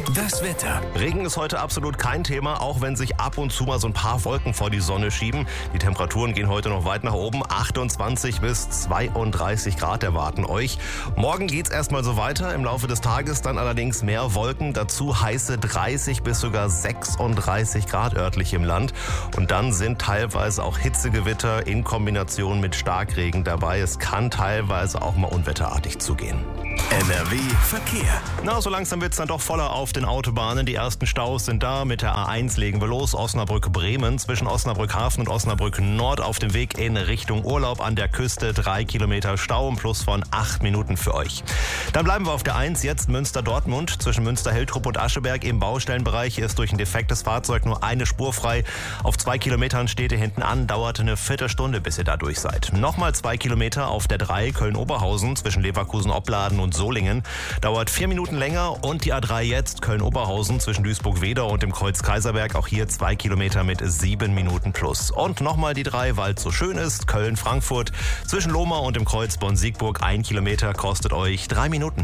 Das Wetter. Regen ist heute absolut kein Thema, auch wenn sich ab und zu mal so ein paar Wolken vor die Sonne schieben. Die Temperaturen gehen heute noch weit nach oben. 28 bis 32 Grad erwarten euch. Morgen geht's erstmal so weiter. Im Laufe des Tages dann allerdings mehr Wolken. Dazu heiße 30 bis sogar 36 Grad örtlich im Land. Und dann sind teilweise auch Hitzegewitter in Kombination mit Starkregen dabei. Es kann teilweise auch mal unwetterartig zugehen. NRW Verkehr. Na, so langsam wird's dann doch voller auf den Autobahnen. Die ersten Staus sind da. Mit der A1 legen wir los. Osnabrück-Bremen zwischen Osnabrück-Hafen und Osnabrück-Nord auf dem Weg in Richtung Urlaub an der Küste. 3 Kilometer Stau, ein Plus von 8 Minuten für euch. Dann bleiben wir auf der 1. Jetzt Münster-Dortmund. Zwischen Münster-Hildrup und Ascheberg im Baustellenbereich ist durch ein defektes Fahrzeug nur eine Spur frei. Auf 2 Kilometern steht ihr hinten an. Dauert eine Viertelstunde, bis ihr da durch seid. Nochmal 2 Kilometer auf der 3 Köln-Oberhausen zwischen Leverkusen-Opladen und Solingen. Dauert 4 Minuten länger. Und die A3 jetzt Köln-Oberhausen zwischen Duisburg-Wedau und dem Kreuz Kaiserberg. Auch hier 2 Kilometer mit 7 Minuten plus. Und nochmal die 3, weil es so schön ist. Köln-Frankfurt zwischen Lohmar und dem Kreuz Bonn-Siegburg. 1 Kilometer kostet euch 3 Minuten.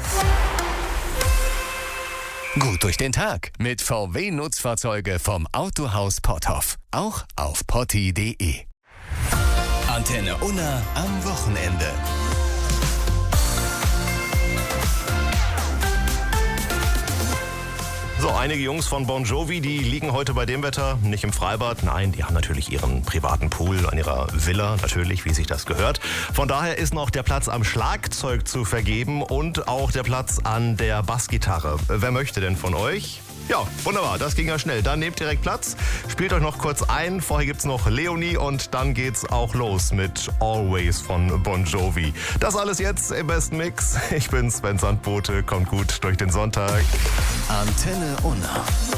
Gut durch den Tag mit VW-Nutzfahrzeuge vom Autohaus Potthoff. Auch auf potti.de. Antenne Unna am Wochenende. So, einige Jungs von Bon Jovi, die liegen heute bei dem Wetter nicht im Freibad. Nein, die haben natürlich ihren privaten Pool an ihrer Villa, natürlich, wie sich das gehört. Von daher ist noch der Platz am Schlagzeug zu vergeben und auch der Platz an der Bassgitarre. Wer möchte denn von euch? Ja, wunderbar, das ging ja schnell. Dann nehmt direkt Platz, spielt euch noch kurz ein. Vorher gibt's noch Leonie und dann geht's auch los mit Always von Bon Jovi. Das alles jetzt im besten Mix. Ich bin Sven Sandbote, kommt gut durch den Sonntag. Antenne Unna.